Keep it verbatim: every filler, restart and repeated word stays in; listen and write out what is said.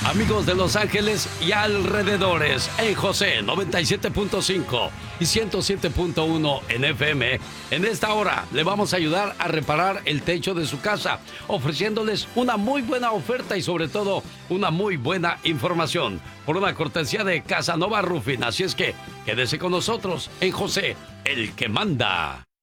Amigos de Los Ángeles y alrededores, en José noventa y siete punto cinco y ciento siete punto uno en F M, en esta hora le vamos a ayudar a reparar el techo de su casa, ofreciéndoles una muy buena oferta y sobre todo una muy buena información, por una cortesía de Casanova Roofing. Así es que quédese con nosotros en José, el que manda.